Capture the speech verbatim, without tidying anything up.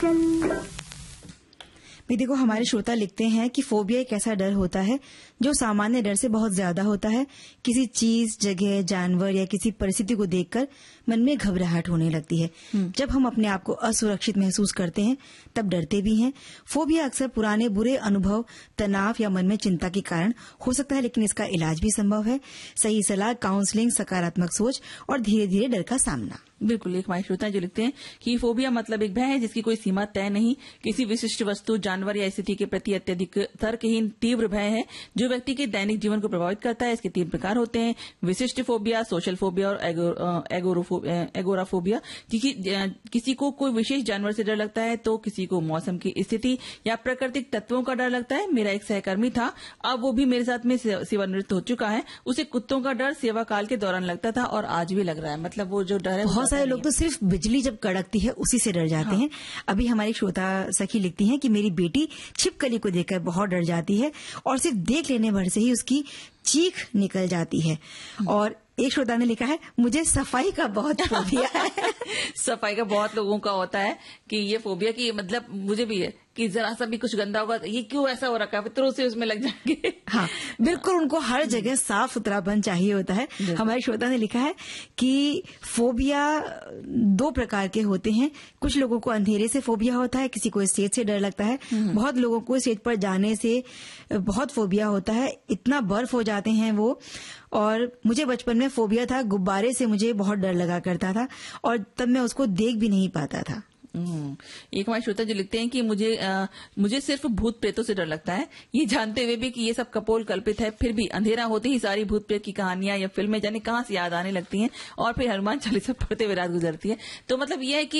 भाई देखो, हमारे श्रोता लिखते हैं कि फोबिया एक ऐसा डर होता है जो सामान्य डर से बहुत ज्यादा होता है। किसी चीज, जगह, जानवर या किसी परिस्थिति को देखकर मन में घबराहट होने लगती है। जब हम अपने आप को असुरक्षित महसूस करते हैं तब डरते भी हैं। फोबिया अक्सर पुराने बुरे अनुभव, तनाव या मन में चिंता के कारण हो सकता है, लेकिन इसका इलाज भी संभव है। सही सलाह, काउंसलिंग, सकारात्मक सोच और धीरे धीरे डर का सामना। बिल्कुल, एक हमारे श्रोता जो लिखते हैं कि फोबिया मतलब एक भय है जिसकी कोई सीमा तय नहीं, किसी विशिष्ट वस्तु, जानवर या स्थिति के प्रति अत्यधिक तर्कहीन तीव्र भय है जो व्यक्ति के दैनिक जीवन को प्रभावित करता है। इसके तीन प्रकार होते हैं: विशिष्ट फोबिया, सोशल फोबिया और एगोराफोबिया। किसी को कोई विशेष जानवर से डर लगता है तो किसी को मौसम की स्थिति या प्राकृतिक तत्वों का डर लगता है। मेरा एक सहकर्मी था, अब वो भी मेरे साथ में सेवानिवृत्त हो चुका है। उसे कुत्तों का डर सेवा काल के दौरान लगता था और आज भी लग रहा है। मतलब वो जो डर है, बहुत सारे लोग तो सिर्फ बिजली जब कड़कती है उसी से डर जाते हाँ। हैं। अभी हमारी श्रोता सखी लिखती हैं कि मेरी बेटी छिपकली को देखकर बहुत डर जाती है और सिर्फ देख लेने भर से ही उसकी चीख निकल जाती है। और एक श्रोता ने लिखा है, मुझे सफाई का बहुत फोबिया है। सफाई का बहुत लोगों का होता है कि ये फोबिया की, मतलब मुझे भी है कि जरा सा भी कुछ गंदा होगा, ये क्यों ऐसा हो रखा है, फिर से उसमें लग जाएंगे। हाँ, बिल्कुल, उनको हर जगह साफ सुथरापन चाहिए होता है। हमारे श्रोता ने लिखा है कि फोबिया दो प्रकार के होते हैं। कुछ लोगों को अंधेरे से फोबिया होता है, किसी को स्टेज से डर लगता है। बहुत लोगों को स्टेज पर जाने से बहुत फोबिया होता है, इतना बर्फ हो जाते हैं वो। और मुझे बचपन में फोबिया था, गुब्बारे से मुझे बहुत डर लगा करता था और तब मैं उसको देख भी नहीं पाता था। एक हमारे श्रोता जो लिखते हैं कि मुझे आ, मुझे सिर्फ भूत प्रेतों से डर लगता है, ये जानते हुए भी कि ये सब कपोल कल्पित है, फिर भी अंधेरा होते ही सारी भूत प्रेत की कहानियां या फिल्में जाने कहां से याद आने लगती हैं और फिर हनुमान चालीसा पढ़ते हुए रात गुजरती है। तो मतलब ये है कि